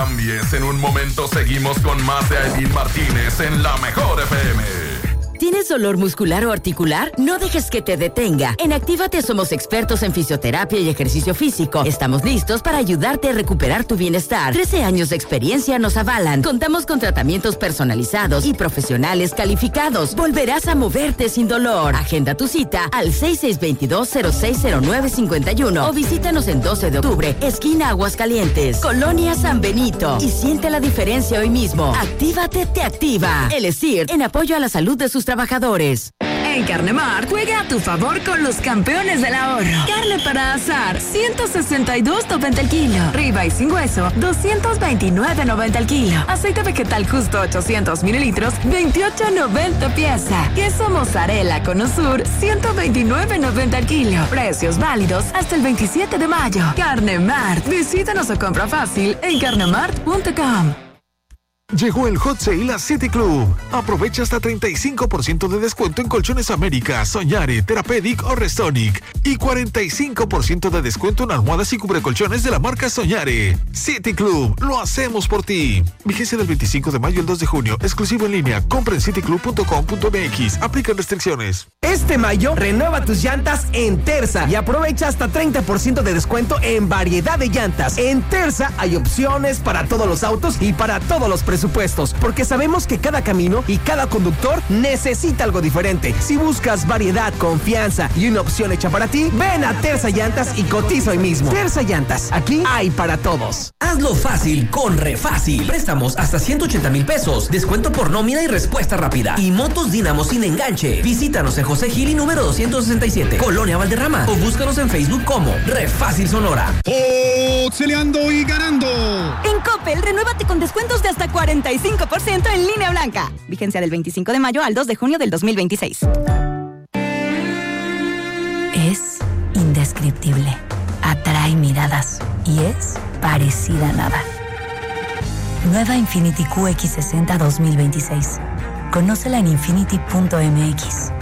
cambies. En un momento seguimos con más de Aidín Martínez en La Mejor FM. ¿Tienes dolor muscular o articular? No dejes que te detenga. En Actívate somos expertos en fisioterapia y ejercicio físico. Estamos listos para ayudarte a recuperar tu bienestar. 13 años de experiencia nos avalan. Contamos con tratamientos personalizados y profesionales calificados. Volverás a moverte sin dolor. Agenda tu cita al 6622-060951 o visítanos en 12 de octubre, esquina Aguascalientes, Colonia San Benito. Y siente la diferencia hoy mismo. Actívate te activa. El ESIR, en apoyo a la salud de sus trabajadores. En Carnemart, juega a tu favor con los campeones del ahorro. Carne para asar, 162.90 el kilo. Ribeye sin hueso, 229.90 el kilo. Aceite vegetal justo 800 mililitros, 28.90 pieza. Queso mozzarella con Usur, 129.90 el kilo. Precios válidos hasta el 27 de mayo. Carnemart, visítanos o compra fácil en carnemart.com. Llegó el Hot Sale a City Club. Aprovecha hasta 35% de descuento en Colchones América, Soñare, Therapeutic o Restonic. Y 45% de descuento en almohadas y cubrecolchones de la marca Soñare. City Club, lo hacemos por ti. Vigencia del 25 de mayo al 2 de junio. Exclusivo en línea. Compra en cityclub.com.mx. Aplican restricciones. Este mayo, renueva tus llantas en Terza y aprovecha hasta 30% de descuento en variedad de llantas. En Terza hay opciones para todos los autos y para todos los presupuestos, porque sabemos que cada camino y cada conductor necesita algo diferente. Si buscas variedad, confianza y una opción hecha para ti, ven a Terza Llantas y cotiza hoy mismo. Terza Llantas, aquí hay para todos. Hazlo fácil con Refácil. Préstamos hasta 180,000 pesos. Descuento por nómina y respuesta rápida. Y motos Dínamo sin enganche. Visítanos en José Gili número 267, Colonia Valderrama. O búscanos en Facebook como Refácil Sonora. Peleando y ganando. En Coppel, renuévate con descuentos de hasta 45% en línea blanca. Vigencia del 25 de mayo al 2 de junio del 2026. Es indescriptible. Atrae miradas y es parecida a nada. Nueva Infiniti QX60 2026. Conócela en infiniti.mx.